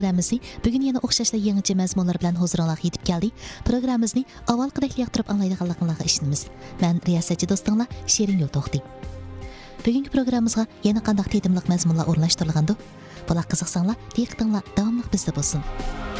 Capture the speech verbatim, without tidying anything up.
Programmamizni bugun yana o'xshashla yangicha mazmunlar bilan huzuringizga yetib keldi. Programmamizni avvalgidek yoqtirib anglaydiganligingizga ishonamiz. Men riyosatchi do'stinglar Shirin yo'l to'xti. Bugungi programmamizga yana qanday tetimliq mazmunlar o'rnashtirilgandi? Bular qiziqsanglar, diqqatinglar davomli bizda bo'lsin.